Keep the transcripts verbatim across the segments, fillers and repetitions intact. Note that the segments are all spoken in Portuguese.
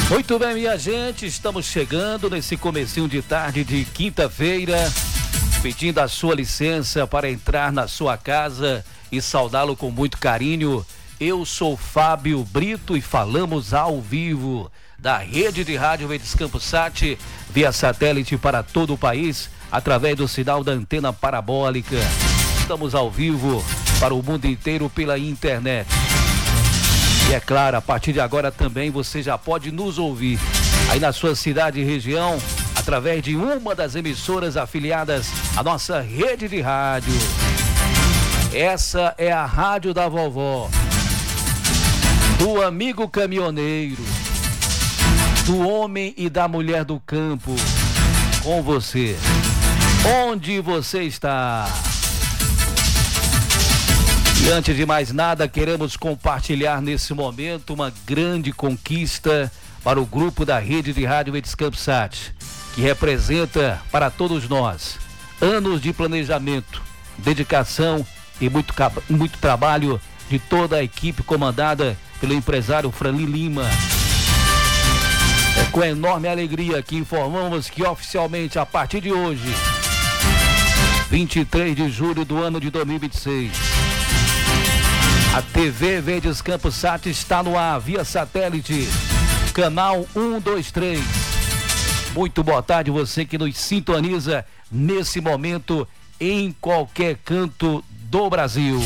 Muito bem, minha gente, estamos chegando nesse comecinho de tarde de quinta-feira, pedindo a sua licença para entrar na sua casa e saudá-lo com muito carinho. Eu sou Fábio Brito e falamos ao vivo da rede de rádio Verdes Campos Sat, via satélite para todo o país, através do sinal da antena parabólica. Estamos ao vivo para o mundo inteiro pela internet. E é claro, a partir de agora também você já pode nos ouvir aí na sua cidade e região, através de uma das emissoras afiliadas à nossa rede de rádio. Essa é a Rádio da Vovó, do amigo caminhoneiro, do homem e da mulher do campo, com você. Onde você está? E antes de mais nada, queremos compartilhar nesse momento uma grande conquista para o grupo da rede de rádio Verdes Campos Sat, que representa para todos nós anos de planejamento, dedicação e muito, muito trabalho de toda a equipe comandada pelo empresário Franlin Lima. É com enorme alegria que informamos que oficialmente a partir de hoje, vinte e três de julho do ano de dois mil e vinte e seis, a T V Verdes Campos Sat está no ar via satélite, canal um dois três. Muito boa tarde você que nos sintoniza nesse momento em qualquer canto do Brasil.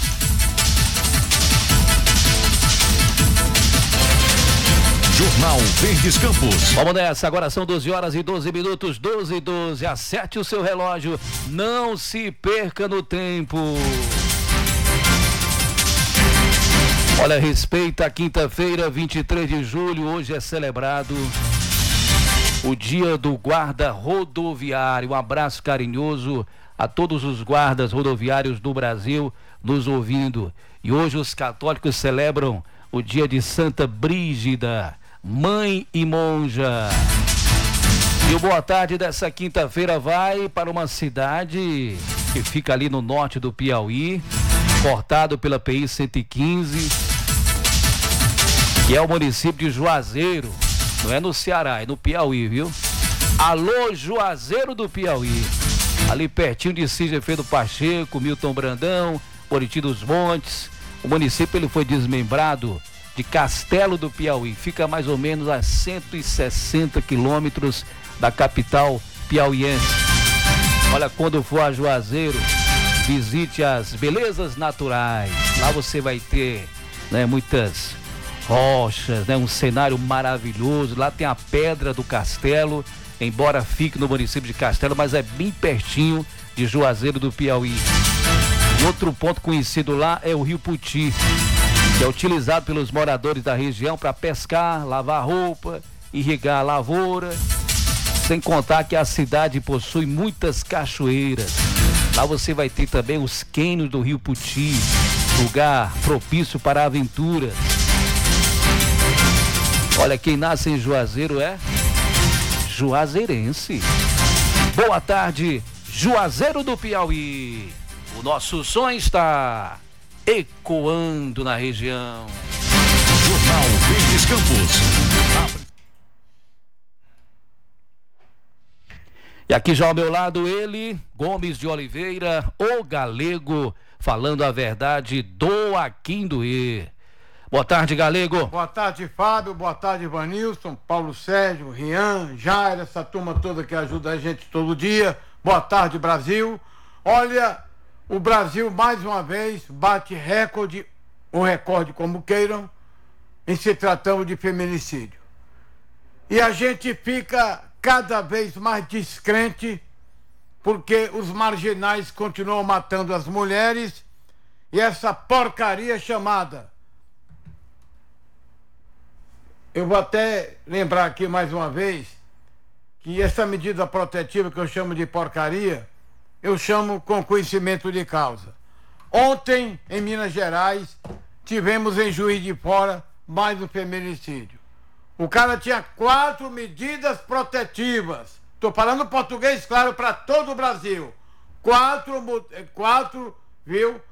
Jornal Verdes Campos. Vamos nessa, agora são doze horas e doze minutos, doze e doze. Acerte o seu relógio, não se perca no tempo. Olha, respeita a quinta-feira, vinte e três de julho, hoje é celebrado o Dia do Guarda Rodoviário. Um abraço carinhoso a todos os guardas rodoviários do Brasil nos ouvindo. E hoje os católicos celebram o dia de Santa Brígida, mãe e monja. E o boa tarde dessa quinta-feira vai para uma cidade que fica ali no norte do Piauí, cortado pela P I cento e quinze, que é o município de Juazeiro. Não é no Ceará, é no Piauí, viu? Alô, Juazeiro do Piauí. Ali pertinho de Sigefredo Pacheco, Milton Brandão, Buriti dos Montes. O município ele foi desmembrado de Castelo do Piauí. Fica mais ou menos a cento e sessenta quilômetros da capital piauiense. Olha, quando for a Juazeiro, visite as belezas naturais. Lá você vai ter, né, muitas rochas, né, um cenário maravilhoso. Lá tem a Pedra do Castelo, embora fique no município de Castelo, mas é bem pertinho de Juazeiro do Piauí. E outro ponto conhecido lá é o Rio Puti, que é utilizado pelos moradores da região para pescar, lavar roupa, irrigar a lavoura. Sem contar que a cidade possui muitas cachoeiras. Lá você vai ter também os cânions do Rio Puti, lugar propício para a aventura. Olha, quem nasce em Juazeiro é juazeirense. Boa tarde, Juazeiro do Piauí. O nosso som está ecoando na região. Jornal Verdes Campos. E aqui já ao meu lado ele, Gomes de Oliveira, o Galego, falando a verdade do Aquindoê. Boa tarde, Galego. Boa tarde, Fábio. Boa tarde, Ivanilson, Paulo Sérgio, Rian, Jair, essa turma toda que ajuda a gente todo dia. Boa tarde, Brasil. Olha, o Brasil mais uma vez bate recorde, ou recorde como queiram, em se tratando de feminicídio. E a gente fica cada vez mais descrente, porque os marginais continuam matando as mulheres e essa porcaria chamada... Eu vou até lembrar aqui mais uma vez que essa medida protetiva que eu chamo de porcaria, eu chamo com conhecimento de causa. Ontem, em Minas Gerais, tivemos em Juiz de Fora mais um feminicídio. O cara tinha quatro medidas protetivas. Estou falando português, claro, para todo o Brasil. Quatro, quatro viu,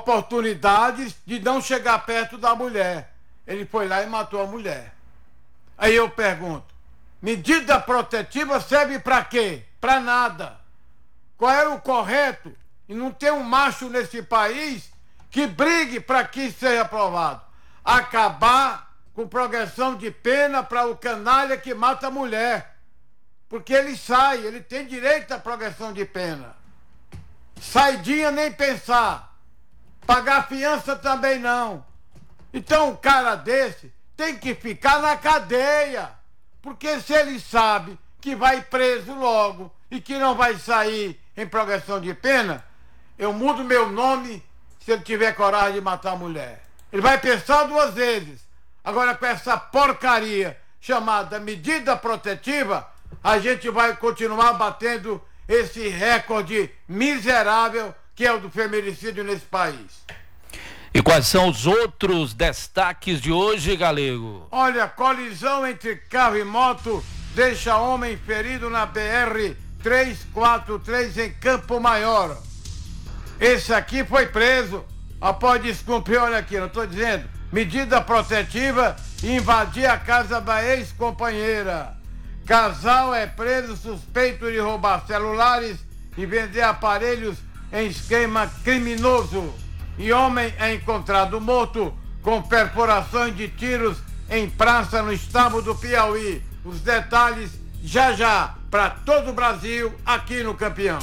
oportunidades de não chegar perto da mulher. Ele foi lá e matou a mulher. Aí eu pergunto, medida protetiva serve para quê? Para nada. Qual é o correto? E não tem um macho nesse país que brigue para que isso seja aprovado. Acabar com progressão de pena para o canalha que mata a mulher. Porque ele sai, ele tem direito à progressão de pena. Saidinha nem pensar. Pagar fiança também não. Então um cara desse tem que ficar na cadeia. Porque se ele sabe que vai preso logo e que não vai sair em progressão de pena, eu mudo meu nome se ele tiver coragem de matar a mulher. Ele vai pensar duas vezes. Agora com essa porcaria chamada medida protetiva, a gente vai continuar batendo esse recorde miserável que é o do feminicídio nesse país. E quais são os outros destaques de hoje, Galego? Olha, colisão entre carro e moto deixa homem ferido na B R trezentos e quarenta e três em Campo Maior. Esse aqui foi preso após descumprir, olha aqui, não estou dizendo, medida protetiva e invadir a casa da ex-companheira. Casal é preso suspeito de roubar celulares e vender aparelhos em esquema criminoso. E homem é encontrado morto com perfurações de tiros em praça no estado do Piauí. Os detalhes já já para todo o Brasil aqui no Campeão.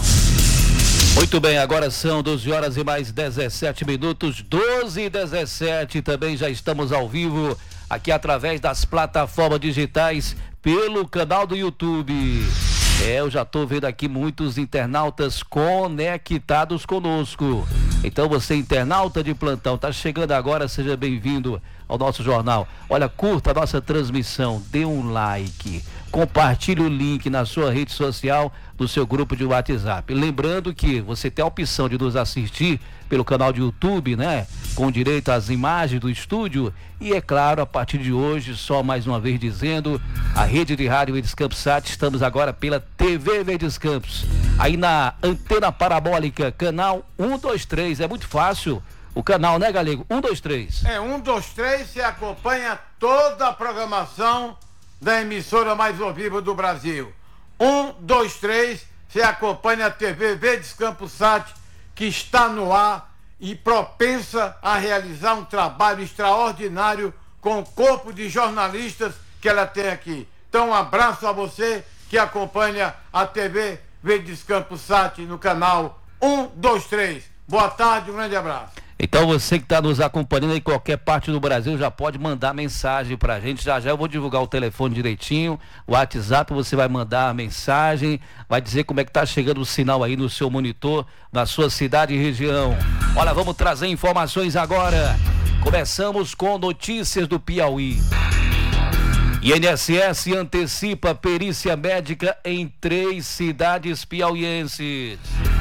Muito bem, agora são doze horas e mais dezessete minutos, doze e dezessete, também já estamos ao vivo aqui através das plataformas digitais pelo canal do YouTube. É, eu já estou vendo aqui muitos internautas conectados conosco. Então você, internauta de plantão, tá chegando agora, seja bem-vindo ao nosso jornal. Olha, curta a nossa transmissão, dê um like, compartilhe o link na sua rede social, do seu grupo de WhatsApp. Lembrando que você tem a opção de nos assistir pelo canal de YouTube, né? Com direito às imagens do estúdio. E é claro, a partir de hoje, só mais uma vez dizendo, a rede de rádio Verdes Campos Sat, estamos agora pela T V Verdes Campos. Aí na antena parabólica, canal um dois três, é muito fácil. O canal, né, Galego? um dois três. É, um dois três, você acompanha toda a programação da emissora mais ouvida do Brasil. um dois três, você acompanha a T V Verdes Campos Sat, que está no ar e propensa a realizar um trabalho extraordinário com o corpo de jornalistas que ela tem aqui. Então, um abraço a você que acompanha a T V Verdes Campos Sat no canal um dois três. Boa tarde, um grande abraço. Então você que está nos acompanhando em qualquer parte do Brasil já pode mandar mensagem pra gente. Já já eu vou divulgar o telefone direitinho, o WhatsApp, você vai mandar a mensagem, vai dizer como é que tá chegando o sinal aí no seu monitor, na sua cidade e região. Olha, vamos trazer informações agora. Começamos com notícias do Piauí. I N S S antecipa perícia médica em três cidades piauienses.